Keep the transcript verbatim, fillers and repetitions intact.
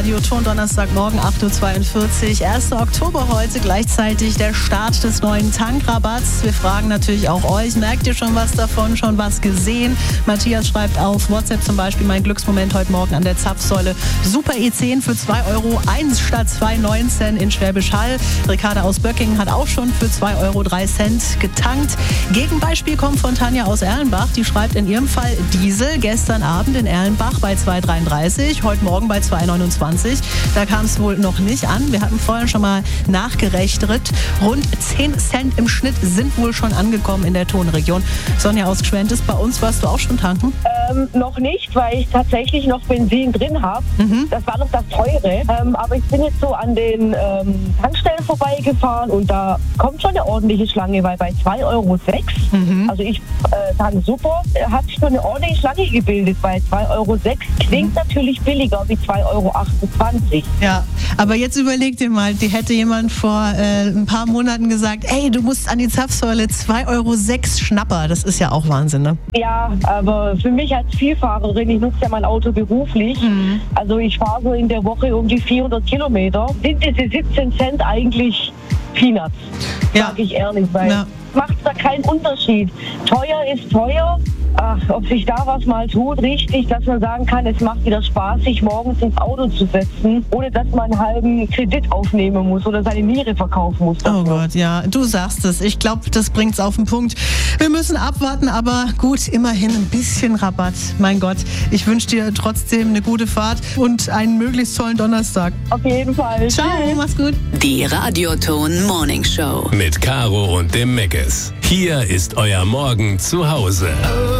Radioton, Donnerstagmorgen, acht Uhr zweiundvierzig. erster Oktober heute, gleichzeitig der Start des neuen Tankrabatts. Wir fragen natürlich auch euch, merkt ihr schon was davon, schon was gesehen? Matthias schreibt auf WhatsApp zum Beispiel, mein Glücksmoment heute Morgen an der Zapfsäule. Super E zehn für zwei Euro eins statt zwei neunzehn in Schwäbisch Hall. Ricarda aus Böckingen hat auch schon für zwei Euro drei Cent getankt. Gegenbeispiel kommt von Tanja aus Erlenbach. Die schreibt in ihrem Fall Diesel gestern Abend in Erlenbach bei zwei dreiunddreißig, heute Morgen bei zwei neunundzwanzig. Da kam es wohl noch nicht an. Wir hatten vorhin schon mal nachgerechnet. Rund zehn Cent im Schnitt sind wohl schon angekommen in der Tonregion. Sonja aus Gschwend, bei uns warst du auch schon tanken? Ähm, noch nicht, weil ich tatsächlich noch Benzin drin habe. Mhm. Das war noch das Teure. Ähm, aber ich bin jetzt so an den ähm, Tankstellen vorbeigefahren und da kommt schon eine ordentliche Schlange, weil bei zwei Euro sechs, mhm. also ich äh, sage super, hat sich schon eine ordentliche Schlange gebildet. Bei zwei Euro sechs klingt mhm. natürlich billiger wie zwei Euro achtundzwanzig. Ja, aber jetzt überleg dir mal, die hätte jemand vor äh, ein paar Monaten gesagt, ey, du musst an die Zapfsäule zwei Euro sechs Schnapper. Das ist ja auch Wahnsinn, ne? Ja, aber für mich als Vielfahrerin, ich nutze ja mein Auto beruflich, mhm. also ich fahre so in der Woche um die vierhundert Kilometer, sind diese siebzehn Cent eigentlich Peanuts, ja. sag ich ehrlich, weil ja. macht da keinen Unterschied. Teuer ist teuer. Ach, ob sich da was mal tut, richtig, dass man sagen kann, es macht wieder Spaß, sich morgens ins Auto zu setzen, ohne dass man einen halben Kredit aufnehmen muss oder seine Niere verkaufen muss. Oh Gott, ja, du sagst es. Ich glaube, das bringt's auf den Punkt. Wir müssen abwarten, aber gut, immerhin ein bisschen Rabatt. Mein Gott, ich wünsche dir trotzdem eine gute Fahrt und einen möglichst tollen Donnerstag. Auf jeden Fall. Ciao, Tschüss. Mach's gut. Die Radioton Morning Show. Mit Caro und dem Meckes. Hier ist euer Morgen zu Hause.